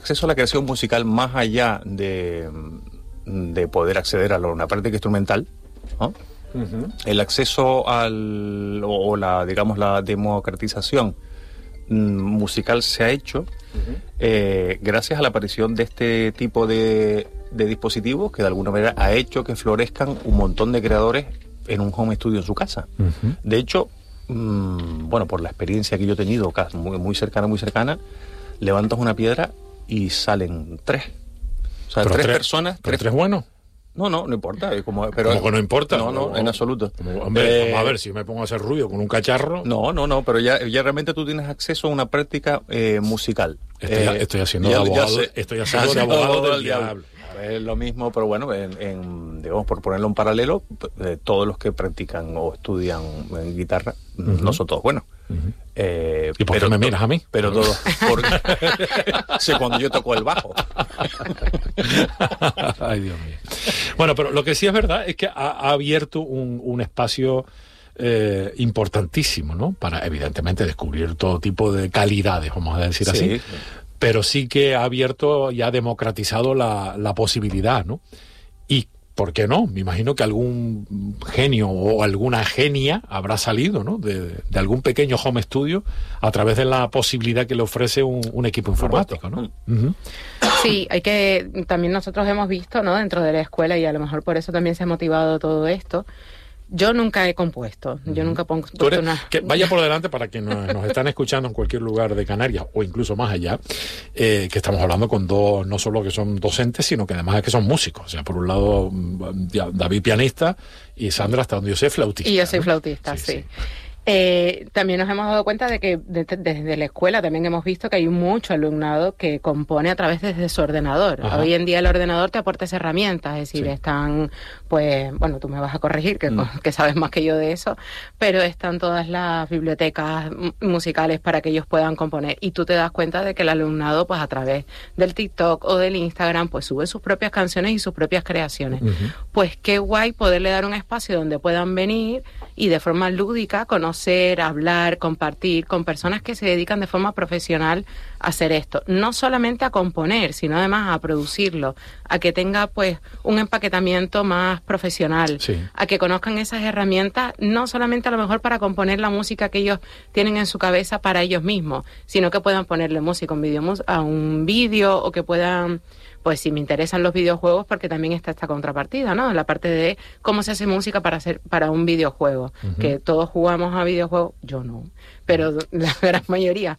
Acceso a la creación musical más allá de poder acceder a una práctica instrumental, ¿no? Uh-huh. El acceso digamos, la democratización musical se ha hecho gracias a la aparición de este tipo de dispositivos que de alguna manera ha hecho que florezcan un montón de creadores en un home studio en su casa. Uh-huh. De hecho, bueno, por la experiencia que yo he tenido, muy cercana, levantas una piedra y salen 3. O sea, 3 personas. ¿Pero 3 buenos? No importa. ¿Cómo que no importa? No, en absoluto. Hombre, vamos a ver, si yo me pongo a hacer ruido con un cacharro... No, pero ya realmente tú tienes acceso a una práctica musical. Estoy haciendo de abogado del diablo. Es lo mismo, pero bueno, digamos, por ponerlo en paralelo, todos los que practican o estudian guitarra no son todos buenos. Uh-huh. ¿Y por qué me miras a mí? Pero todos, porque sé cuando yo toco el bajo. Ay, Dios mío. Bueno, pero lo que sí es verdad es que ha abierto un espacio importantísimo, ¿no? Para, evidentemente, descubrir todo tipo de calidades, vamos a decir así. Sí. Pero sí que ha abierto y ha democratizado la posibilidad, ¿no? Y, ¿por qué no? Me imagino que algún genio o alguna genia habrá salido, ¿no? De algún pequeño home studio a través de la posibilidad que le ofrece un equipo informático, ¿no? Uh-huh. Sí, también nosotros hemos visto, ¿no? Dentro de la escuela, y a lo mejor por eso también se ha motivado todo esto. Yo nunca he compuesto, yo nunca pongo nada. Vaya por delante para quienes nos están escuchando en cualquier lugar de Canarias o incluso más allá, que estamos hablando con dos, no solo que son docentes, sino que además es que son músicos. O sea, por un lado, David pianista y Sandra, hasta donde yo sé, flautista. Y yo soy flautista, sí. También nos hemos dado cuenta de que desde la escuela también hemos visto que hay mucho alumnado que compone a través desde su ordenador. Ajá. Hoy en día el ordenador te aporta herramientas, es decir, están, pues, bueno, tú me vas a corregir, que sabes más que yo de eso, pero están todas las bibliotecas musicales para que ellos puedan componer. Y tú te das cuenta de que el alumnado, pues, a través del TikTok o del Instagram, pues, sube sus propias canciones y sus propias creaciones. Uh-huh. Pues qué guay poderle dar un espacio donde puedan venir y de forma lúdica conocer, hablar, compartir con personas que se dedican de forma profesional a hacer esto. No solamente a componer, sino además a producirlo, a que tenga pues un empaquetamiento más profesional, a que conozcan esas herramientas, no solamente a lo mejor para componer la música que ellos tienen en su cabeza para ellos mismos, sino que puedan ponerle música a un vídeo o que puedan... Pues si me interesan los videojuegos, porque también está esta contrapartida, ¿no? La parte de cómo se hace música para un videojuego. Uh-huh. Que todos jugamos a videojuegos, yo no, pero la gran mayoría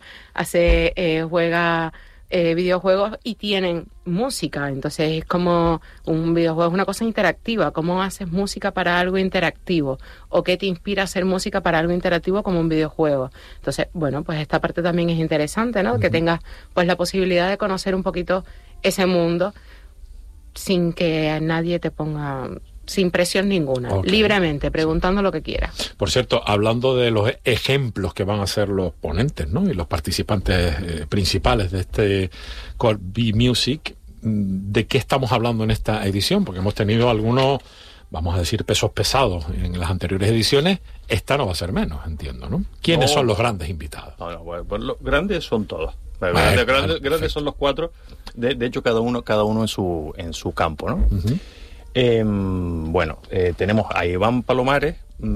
juega videojuegos y tienen música. Entonces es como un videojuego, es una cosa interactiva. ¿Cómo haces música para algo interactivo? ¿O qué te inspira a hacer música para algo interactivo como un videojuego? Entonces, bueno, pues esta parte también es interesante, ¿no? Uh-huh. Que tengas pues la posibilidad de conocer un poquito ese mundo sin que nadie te ponga, sin presión ninguna, libremente, preguntando lo que quieras. Por cierto, hablando de los ejemplos que van a ser los ponentes, ¿no? Y los participantes principales de este Core B Music, ¿de qué estamos hablando en esta edición? Porque hemos tenido algunos, vamos a decir, pesos pesados en las anteriores ediciones. Esta no va a ser menos, entiendo, ¿no? ¿Quiénes son los grandes invitados? Bueno, pues los grandes son todos. Grandes son los 4. De hecho, cada uno en su campo, ¿no? Uh-huh. Bueno, tenemos a Iván Palomares,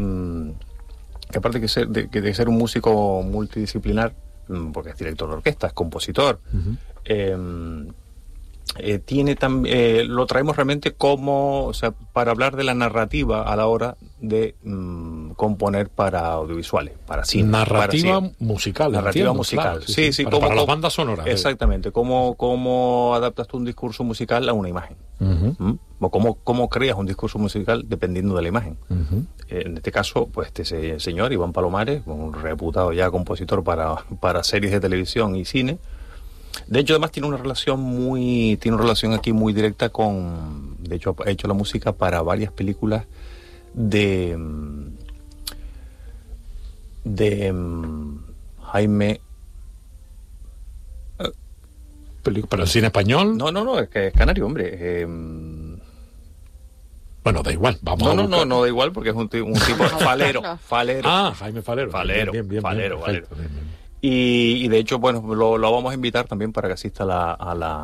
que aparte de ser un músico multidisciplinar, porque es director de orquesta, es compositor, uh-huh. Lo traemos realmente como, o sea, para hablar de la narrativa a la hora de componer para audiovisuales, para cine. Narrativa musical. Narrativa musical, claro, sí. Para las bandas sonoras. Exactamente, cómo adaptas tú un discurso musical a una imagen. Uh-huh. O cómo creas un discurso musical dependiendo de la imagen. Uh-huh. En este caso, pues este señor, Iván Palomares, un reputado ya compositor para series de televisión y cine. De hecho, además tiene una relación aquí muy directa de hecho, ha hecho la música para varias películas de Jaime. ¿Para el cine español? No, es que es canario, hombre. Bueno, da igual, vamos No da igual porque es un tipo falero. Ah, Jaime Falero. Falero. Bien, Falero. Bien. Y de hecho, bueno, lo vamos a invitar también para que asista